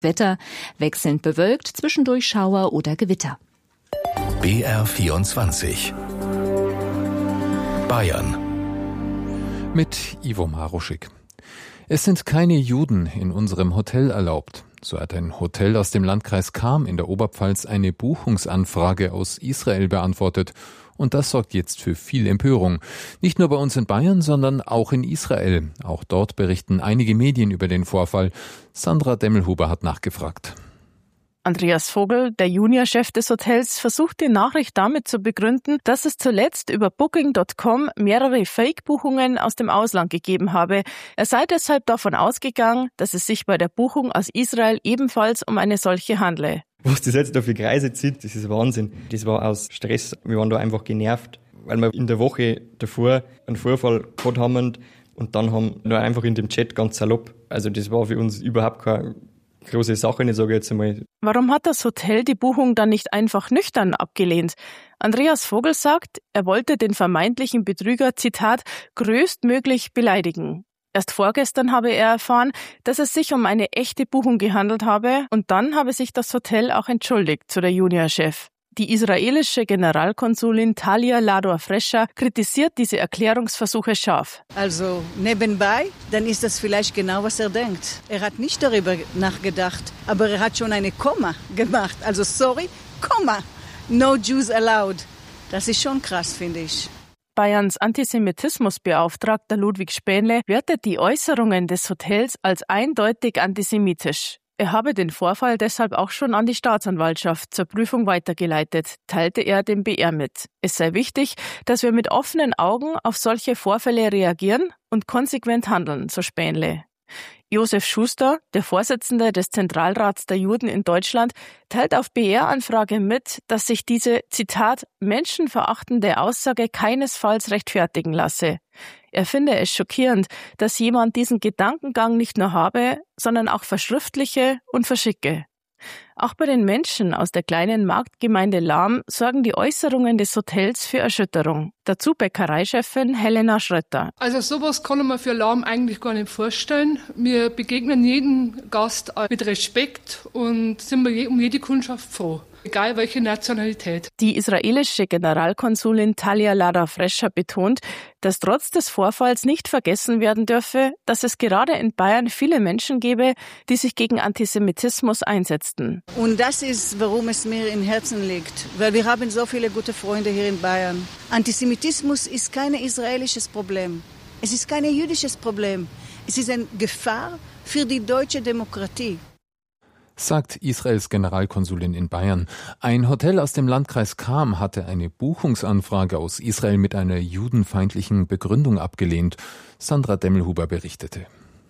Wetter wechselnd bewölkt, zwischendurch Schauer oder Gewitter. BR24 Bayern mit Ivo Maruschik. Es sind keine Juden in unserem Hotel erlaubt. So hat ein Hotel aus dem Landkreis Cham in der Oberpfalz eine Buchungsanfrage aus Israel beantwortet. Und das sorgt jetzt für viel Empörung. Nicht nur bei uns in Bayern, sondern auch in Israel. Auch dort berichten einige Medien über den Vorfall. Sandra Demmelhuber hat nachgefragt. Andreas Vogel, der Juniorchef des Hotels, versucht die Nachricht damit zu begründen, dass es zuletzt über Booking.com mehrere Fake-Buchungen aus dem Ausland gegeben habe. Er sei deshalb davon ausgegangen, dass es sich bei der Buchung aus Israel ebenfalls um eine solche handle. Was das jetzt da für Kreise zieht, das ist Wahnsinn. Das war aus Stress. Wir waren da einfach genervt, weil wir in der Woche davor einen Vorfall gehabt haben und dann haben wir einfach in dem Chat ganz salopp. Also das war für uns überhaupt keine große Sache, ich sage jetzt einmal. Warum hat das Hotel die Buchung dann nicht einfach nüchtern abgelehnt? Andreas Vogel sagt, er wollte den vermeintlichen Betrüger, Zitat, größtmöglich beleidigen. Erst vorgestern habe er erfahren, dass es sich um eine echte Buchung gehandelt habe und dann habe sich das Hotel auch entschuldigt, so der Juniorchef. Die israelische Generalkonsulin Talia Lador-Frescher kritisiert diese Erklärungsversuche scharf. Also nebenbei, dann ist das vielleicht genau, was er denkt. Er hat nicht darüber nachgedacht, aber er hat schon eine Komma gemacht. Also sorry, Komma, no Jews allowed. Das ist schon krass, finde ich. Bayerns Antisemitismusbeauftragter Ludwig Spähnle wertet die Äußerungen des Hotels als eindeutig antisemitisch. Er habe den Vorfall deshalb auch schon an die Staatsanwaltschaft zur Prüfung weitergeleitet, teilte er dem BR mit. Es sei wichtig, dass wir mit offenen Augen auf solche Vorfälle reagieren und konsequent handeln, so Spähnle. Josef Schuster, der Vorsitzende des Zentralrats der Juden in Deutschland, teilt auf BR-Anfrage mit, dass sich diese, Zitat, menschenverachtende Aussage keinesfalls rechtfertigen lasse. Er finde es schockierend, dass jemand diesen Gedankengang nicht nur habe, sondern auch verschriftliche und verschicke. Auch bei den Menschen aus der kleinen Marktgemeinde Lahm sorgen die Äußerungen des Hotels für Erschütterung. Dazu Bäckereichefin Helena Schrötter. Also sowas kann man für Lahm eigentlich gar nicht vorstellen. Wir begegnen jedem Gast mit Respekt und sind um jede Kundschaft froh. Egal welche Nationalität. Die israelische Generalkonsulin Talia Lador-Frescher betont, dass trotz des Vorfalls nicht vergessen werden dürfe, dass es gerade in Bayern viele Menschen gebe, die sich gegen Antisemitismus einsetzten. Und das ist, warum es mir im Herzen liegt, weil wir haben so viele gute Freunde hier in Bayern. Antisemitismus ist kein israelisches Problem. Es ist kein jüdisches Problem. Es ist eine Gefahr für die deutsche Demokratie, sagt Israels Generalkonsulin in Bayern. Ein Hotel aus dem Landkreis Cham hatte eine Buchungsanfrage aus Israel mit einer judenfeindlichen Begründung abgelehnt. Sandra Demmelhuber berichtete.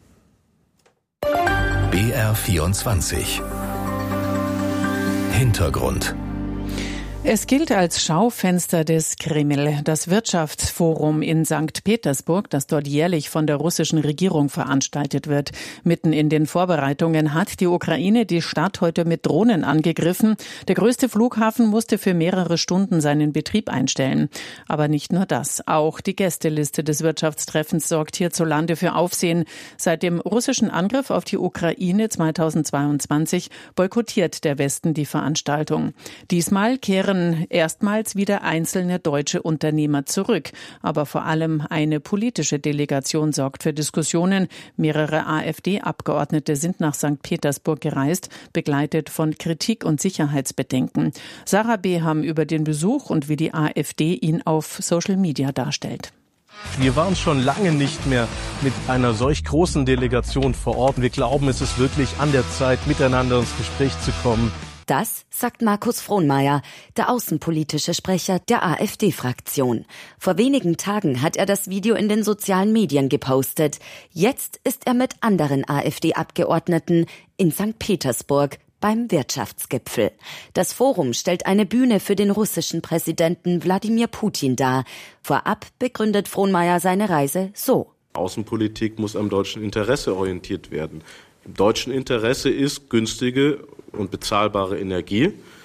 BR24 Hintergrund. Es gilt als Schaufenster des Kreml, das Wirtschaftsforum in St. Petersburg, das dort jährlich von der russischen Regierung veranstaltet wird. Mitten in den Vorbereitungen hat die Ukraine die Stadt heute mit Drohnen angegriffen. Der größte Flughafen musste für mehrere Stunden seinen Betrieb einstellen. Aber nicht nur das. Auch die Gästeliste des Wirtschaftstreffens sorgt hierzulande für Aufsehen. Seit dem russischen Angriff auf die Ukraine 2022 boykottiert der Westen die Veranstaltung. Diesmal kehren erstmals wieder einzelne deutsche Unternehmer zurück. Aber vor allem eine politische Delegation sorgt für Diskussionen. Mehrere AfD-Abgeordnete sind nach St. Petersburg gereist, begleitet von Kritik und Sicherheitsbedenken. Sarah Beham über den Besuch und wie die AfD ihn auf Social Media darstellt. Wir waren schon lange nicht mehr mit einer solch großen Delegation vor Ort. Wir glauben, es ist wirklich an der Zeit, miteinander ins Gespräch zu kommen. Das sagt Markus Frohnmayer, der außenpolitische Sprecher der AfD-Fraktion. Vor wenigen Tagen hat er das Video in den sozialen Medien gepostet. Jetzt ist er mit anderen AfD-Abgeordneten in St. Petersburg beim Wirtschaftsgipfel. Das Forum stellt eine Bühne für den russischen Präsidenten Wladimir Putin dar. Vorab begründet Frohnmayer seine Reise so. Außenpolitik muss am deutschen Interesse orientiert werden. Im deutschen Interesse ist günstige und bezahlbare Energie.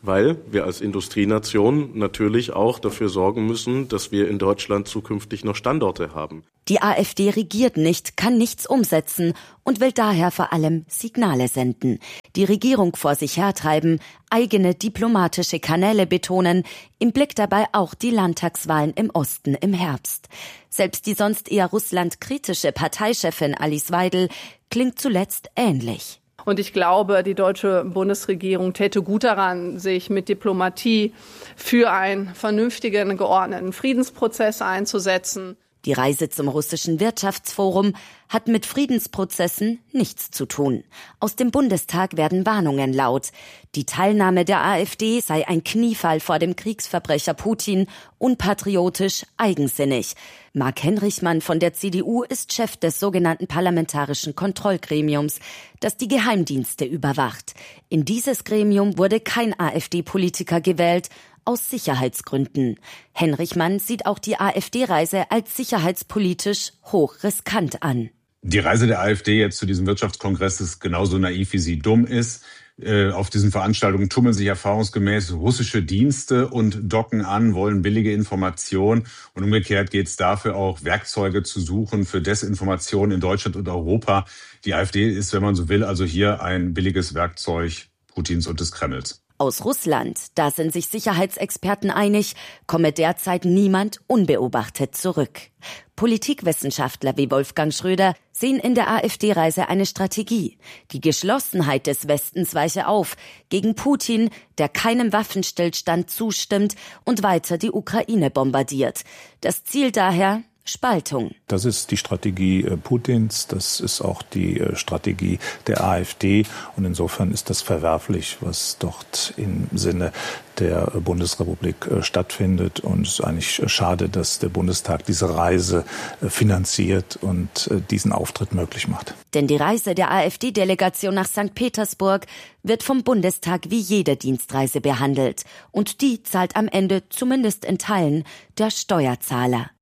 weil wir als Industrienation natürlich auch dafür sorgen müssen, dass wir in Deutschland zukünftig noch Standorte haben. Die AfD regiert nicht, kann nichts umsetzen und will daher vor allem Signale senden. Die Regierung vor sich hertreiben, eigene diplomatische Kanäle betonen, im Blick dabei auch die Landtagswahlen im Osten im Herbst. Selbst die sonst eher russlandkritische Parteichefin Alice Weidel klingt zuletzt ähnlich. Und ich glaube, die deutsche Bundesregierung täte gut daran, sich mit Diplomatie für einen vernünftigen, geordneten Friedensprozess einzusetzen. Die Reise zum russischen Wirtschaftsforum hat mit Friedensprozessen nichts zu tun. Aus dem Bundestag werden Warnungen laut. Die Teilnahme der AfD sei ein Kniefall vor dem Kriegsverbrecher Putin, unpatriotisch, eigensinnig. Marc Henrichmann von der CDU ist Chef des sogenannten Parlamentarischen Kontrollgremiums, das die Geheimdienste überwacht. In dieses Gremium wurde kein AfD-Politiker gewählt, aus Sicherheitsgründen. Henrichmann sieht auch die AfD-Reise als sicherheitspolitisch hochriskant an. Die Reise der AfD jetzt zu diesem Wirtschaftskongress ist genauso naiv, wie sie dumm ist. Auf diesen Veranstaltungen tummeln sich erfahrungsgemäß russische Dienste und docken an, wollen billige Informationen. Und umgekehrt geht es dafür auch, Werkzeuge zu suchen für Desinformation in Deutschland und Europa. Die AfD ist, wenn man so will, also hier ein billiges Werkzeug Putins und des Kremls. Aus Russland, da sind sich Sicherheitsexperten einig, komme derzeit niemand unbeobachtet zurück. Politikwissenschaftler wie Wolfgang Schröder sehen in der AfD-Reise eine Strategie. Die Geschlossenheit des Westens weiche auf gegen Putin, der keinem Waffenstillstand zustimmt und weiter die Ukraine bombardiert. Das Ziel daher: Spaltung. Das ist die Strategie Putins, das ist auch die Strategie der AfD und insofern ist das verwerflich, was dort im Sinne der Bundesrepublik stattfindet und es ist eigentlich schade, dass der Bundestag diese Reise finanziert und diesen Auftritt möglich macht. Denn die Reise der AfD-Delegation nach St. Petersburg wird vom Bundestag wie jede Dienstreise behandelt und die zahlt am Ende zumindest in Teilen der Steuerzahler.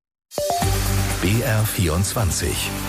BR24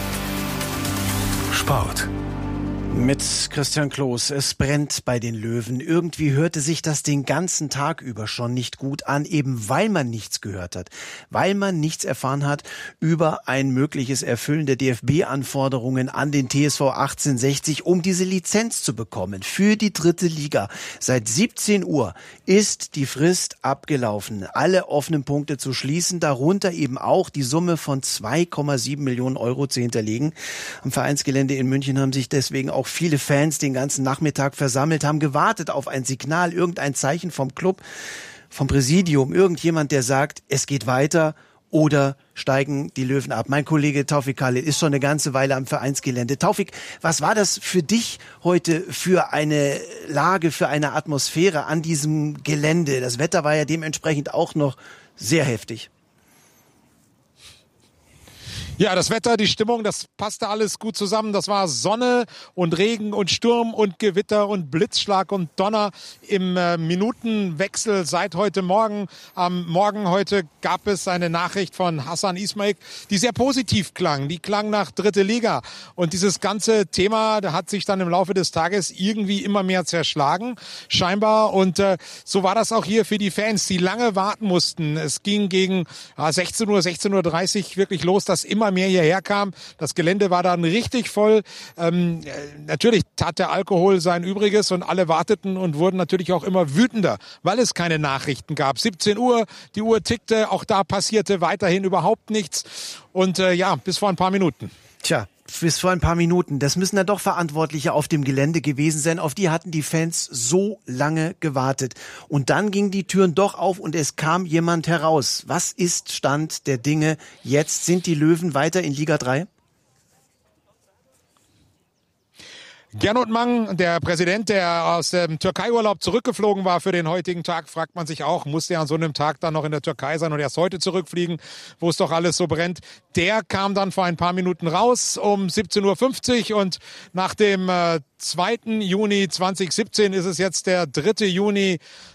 Sport. Mit Christian Kloß. Es brennt bei den Löwen. Irgendwie hörte sich das den ganzen Tag über schon nicht gut an, eben weil man nichts gehört hat, weil man nichts erfahren hat über ein mögliches Erfüllen der DFB-Anforderungen an den TSV 1860, um diese Lizenz zu bekommen für die 3. Liga. Seit 17 Uhr ist die Frist abgelaufen, alle offenen Punkte zu schließen, darunter eben auch die Summe von 2,7 Millionen Euro zu hinterlegen. Am Vereinsgelände in München haben sich deswegen auch viele Fans den ganzen Nachmittag versammelt, haben gewartet auf ein Signal, irgendein Zeichen vom Club, vom Präsidium, irgendjemand, der sagt, es geht weiter oder steigen die Löwen ab. Mein Kollege Taufik Khalil ist schon eine ganze Weile am Vereinsgelände. Taufik, was war das für dich heute für eine Lage, für eine Atmosphäre an diesem Gelände? Das Wetter war ja dementsprechend auch noch sehr heftig. Ja, das Wetter, die Stimmung, das passte alles gut zusammen. Das war Sonne und Regen und Sturm und Gewitter und Blitzschlag und Donner im Minutenwechsel seit heute Morgen. Am Morgen heute gab es eine Nachricht von Hassan Ismail, die sehr positiv klang. Die klang nach 3. Liga. Und dieses ganze Thema, da hat sich dann im Laufe des Tages irgendwie immer mehr zerschlagen, scheinbar. Und so war das auch hier für die Fans, die lange warten mussten. Es ging gegen 16 Uhr, 16.30 Uhr wirklich los, dass immer mehr hierher kam. Das Gelände war dann richtig voll. Natürlich tat der Alkohol sein Übriges und alle warteten und wurden natürlich auch immer wütender, weil es keine Nachrichten gab. 17 Uhr, die Uhr tickte, auch da passierte weiterhin überhaupt nichts. Und bis vor ein paar Minuten. Tja, bis vor ein paar Minuten. Das müssen dann doch Verantwortliche auf dem Gelände gewesen sein. Auf die hatten die Fans so lange gewartet. Und dann gingen die Türen doch auf und es kam jemand heraus. Was ist Stand der Dinge jetzt? Sind die Löwen weiter in Liga 3? Gernot Mang, der Präsident, der aus dem Türkei-Urlaub zurückgeflogen war für den heutigen Tag, fragt man sich auch, musste er an so einem Tag dann noch in der Türkei sein und erst heute zurückfliegen, wo es doch alles so brennt. Der kam dann vor ein paar Minuten raus um 17.50 Uhr und nach dem 2. Juni 2017 ist es jetzt der 3. Juni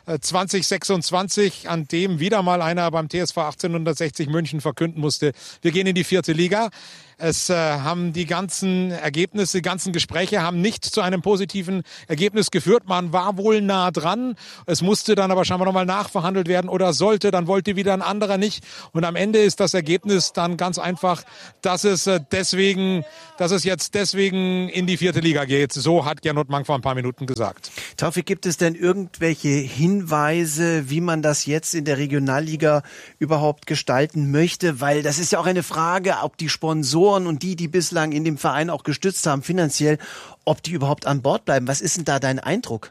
2026, an dem wieder mal einer beim TSV 1860 München verkünden musste, wir gehen in die 4. Liga. Es haben die ganzen Ergebnisse, die ganzen Gespräche haben nicht zu einem positiven Ergebnis geführt. Man war wohl nah dran. Es musste dann aber scheinbar nochmal nachverhandelt werden oder sollte. Dann wollte wieder ein anderer nicht. Und am Ende ist das Ergebnis dann ganz einfach, dass es jetzt deswegen in die 4. Liga geht. So hat Gernot Mang vor ein paar Minuten gesagt. Taufik, gibt es denn irgendwelche Hinweise, wie man das jetzt in der Regionalliga überhaupt gestalten möchte? Weil das ist ja auch eine Frage, ob die Sponsoren und die bislang in dem Verein auch gestützt haben finanziell, ob die überhaupt an Bord bleiben. Was ist denn da dein Eindruck?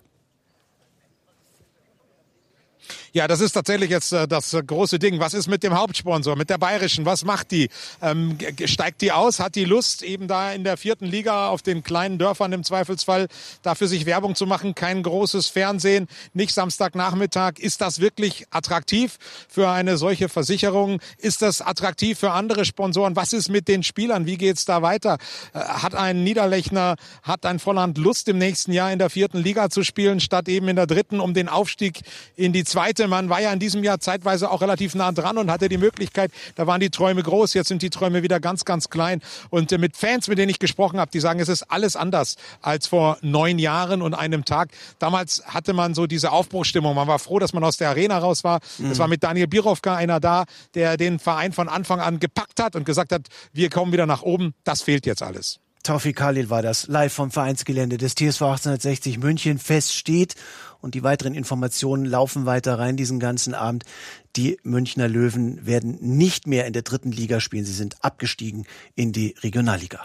Ja, das ist tatsächlich jetzt das große Ding. Was ist mit dem Hauptsponsor, mit der Bayerischen? Was macht die? Steigt die aus? Hat die Lust, eben da in der 4. Liga auf den kleinen Dörfern im Zweifelsfall dafür sich Werbung zu machen? Kein großes Fernsehen, nicht Samstagnachmittag. Ist das wirklich attraktiv für eine solche Versicherung? Ist das attraktiv für andere Sponsoren? Was ist mit den Spielern? Wie geht's da weiter? Hat ein Niederlechner, hat ein Volland Lust, im nächsten Jahr in der 4. Liga zu spielen, statt eben in der 3., um den Aufstieg in die 2. Man war ja in diesem Jahr zeitweise auch relativ nah dran und hatte die Möglichkeit, da waren die Träume groß, jetzt sind die Träume wieder ganz, ganz klein. Und mit Fans, mit denen ich gesprochen habe, die sagen, es ist alles anders als vor 9 Jahren und einem Tag. Damals hatte man so diese Aufbruchsstimmung. Man war froh, dass man aus der Arena raus war. Es war mit Daniel Birovka einer da, der den Verein von Anfang an gepackt hat und gesagt hat, wir kommen wieder nach oben. Das fehlt jetzt alles. Taufik Khalil war das, live vom Vereinsgelände des TSV 1860 München. Fest steht und die weiteren Informationen laufen weiter rein diesen ganzen Abend. Die Münchner Löwen werden nicht mehr in der 3. Liga spielen. Sie sind abgestiegen in die Regionalliga.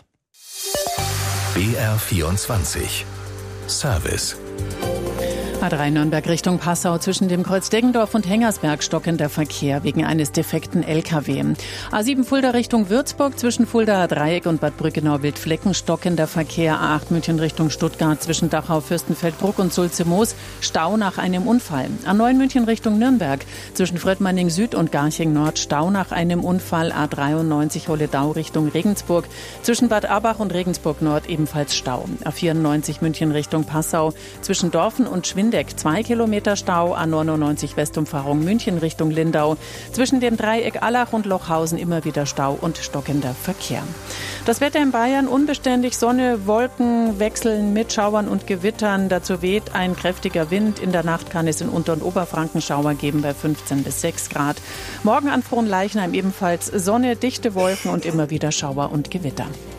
BR24 Service. A3 Nürnberg Richtung Passau zwischen dem Kreuz Deggendorf und Hengersberg stockender Verkehr wegen eines defekten LKW. A7 Fulda Richtung Würzburg zwischen Fuldaer Dreieck und Bad Brückenau-Wildflecken stockender Verkehr. A8 München Richtung Stuttgart zwischen Dachau, Fürstenfeldbruck und Sulze-Moos Stau nach einem Unfall. A9 München Richtung Nürnberg zwischen Fröttmanning Süd und Garching Nord Stau nach einem Unfall. A93 Holledau Richtung Regensburg zwischen Bad Abbach und Regensburg Nord ebenfalls Stau. A94 München Richtung Passau zwischen Dorfen und Schwindeck 2 Kilometer Stau. A99 Westumfahrung München Richtung Lindau zwischen dem Dreieck Allach und Lochhausen immer wieder Stau und stockender Verkehr. Das Wetter in Bayern unbeständig, Sonne, Wolken wechseln mit Schauern und Gewittern. Dazu weht ein kräftiger Wind. In der Nacht kann es in Unter- und Oberfranken Schauer geben bei 15 bis 6 Grad. Morgen an Frohnleichnam ebenfalls Sonne, dichte Wolken und immer wieder Schauer und Gewitter.